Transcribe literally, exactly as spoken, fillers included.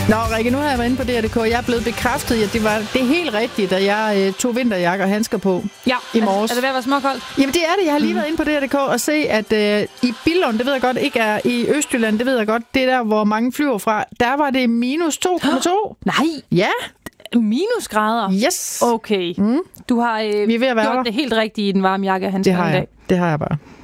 Nå, Rikke, nu har jeg været inde på D R punktum d k. Jeg er blevet bekræftet, at det var det er helt rigtigt, at jeg øh, tog vinterjakke og handsker på ja, i morges. Er, er det ved at være småkoldt? Jamen, det er det. Jeg har lige mm. været inde på D R punktum d k og se, at øh, i Billund, det ved jeg godt, ikke er i Østjylland, det ved jeg godt, det er der, hvor mange flyver fra, der var det minus to komma to. Nej. Ja. Minusgrader? Yes. Okay. Mm. Du har øh, Vi er ved at være gjort der. det helt rigtigt i den varme jakke, han det har jeg. Det har jeg bare.